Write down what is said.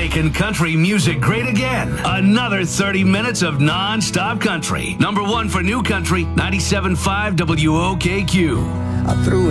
making country music great again. Another 30 minutes of non-stop country. Number one for new country, 97.5 WOKQ. I threw